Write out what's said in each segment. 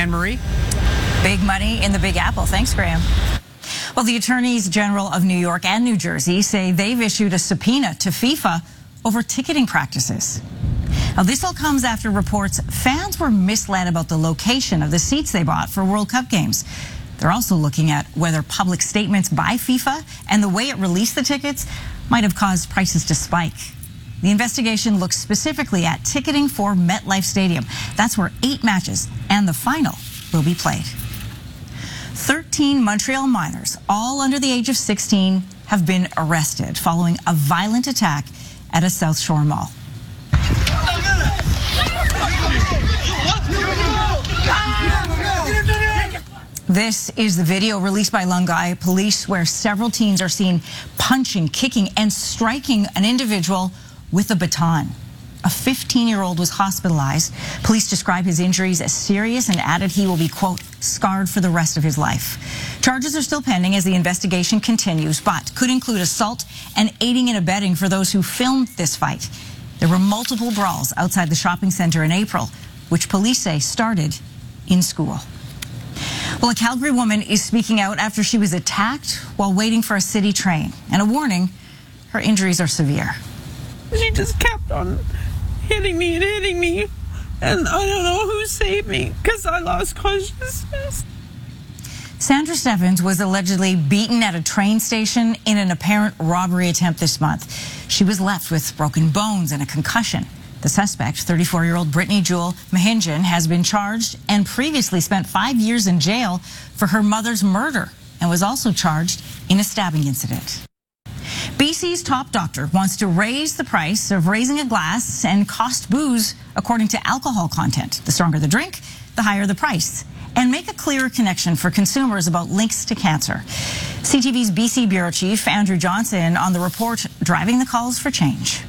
Anne-Marie? Big money in the Big Apple. Thanks, Graham. Well, the attorneys general of New York and New Jersey say they've issued a subpoena to FIFA over ticketing practices. Now, this all comes after reports fans were misled about the location of the seats they bought for World Cup games. They're also looking at whether public statements by FIFA and the way it released the tickets might have caused prices to spike. The investigation looks specifically at ticketing for MetLife Stadium. That's where 8 matches and the final will be played. 13 Montreal minors, all under the age of 16, have been arrested following a violent attack at a South Shore mall. This is the video released by Lungai police where several teens are seen punching, kicking, and striking an individual with a baton. A 15-year-old was hospitalized. Police describe his injuries as serious and added he will be, quote, scarred for the rest of his life. Charges are still pending as the investigation continues, but could include assault and aiding and abetting for those who filmed this fight. There were multiple brawls outside the shopping center in April, which police say started in school. Well, a Calgary woman is speaking out after she was attacked while waiting for a city train. And a warning, her injuries are severe. She just kept on hitting me and hitting me. And I don't know who saved me because I lost consciousness. Sandra Stephens was allegedly beaten at a train station in an apparent robbery attempt this month. She was left with broken bones and a concussion. The suspect, 34-year-old Brittany Jewel Mahinjan, has been charged and previously spent 5 years in jail for her mother's murder and was also charged in a stabbing incident. BC's top doctor wants to raise the price of raising a glass and cost booze according to alcohol content. The stronger the drink, the higher the price. And make a clearer connection for consumers about links to cancer. CTV's BC Bureau Chief Andrew Johnson on the report driving the calls for change.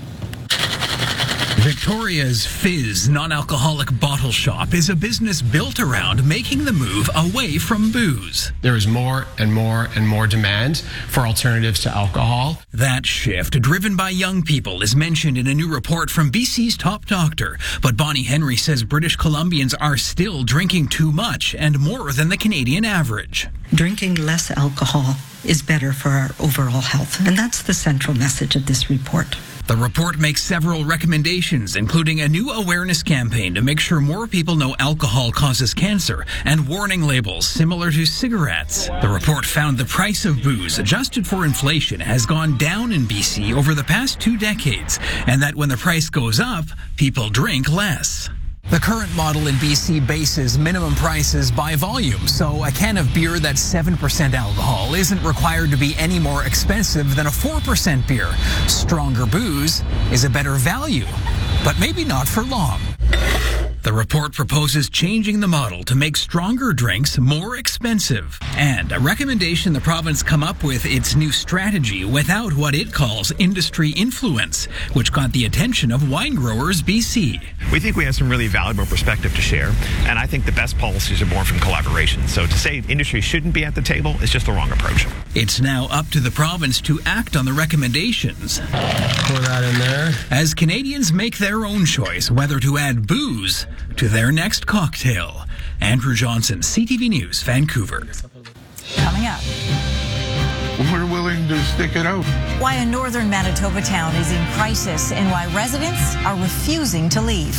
Victoria's Fizz non-alcoholic bottle shop is a business built around making the move away from booze. There is more and more and more demand for alternatives to alcohol. That shift, driven by young people, is mentioned in a new report from BC's top doctor. But Bonnie Henry says British Columbians are still drinking too much and more than the Canadian average. Drinking less alcohol is better for our overall health, and that's the central message of this report. The report makes several recommendations, including a new awareness campaign to make sure more people know alcohol causes cancer and warning labels similar to cigarettes. The report found the price of booze, adjusted for inflation, has gone down in BC over the past 2 decades, and that when the price goes up, people drink less. The current model in BC bases minimum prices by volume, so a can of beer that's 7% alcohol isn't required to be any more expensive than a 4% beer. Stronger booze is a better value, but maybe not for long. The report proposes changing the model to make stronger drinks more expensive, and a recommendation the province come up with its new strategy without what it calls industry influence, which got the attention of Wine Growers BC. We think we have some really valuable perspective to share, and I think the best policies are born from collaboration. So to say industry shouldn't be at the table is just the wrong approach. It's now up to the province to act on the recommendations. Pour that in there. As Canadians make their own choice whether to add booze to their next cocktail. Andrew Johnson, CTV News, Vancouver. Coming up. We're willing to stick it out. Why a northern Manitoba town is in crisis and why residents are refusing to leave.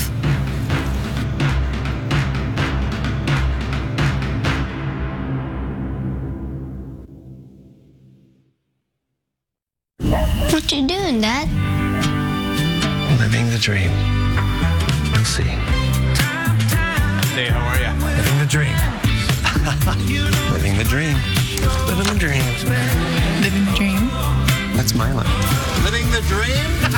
What you doing, Dad? Living the dream. You'll see. Hey, how are you? Living the dream. Living the dream. Living the dream. Living the dream. That's my life. Living the dream?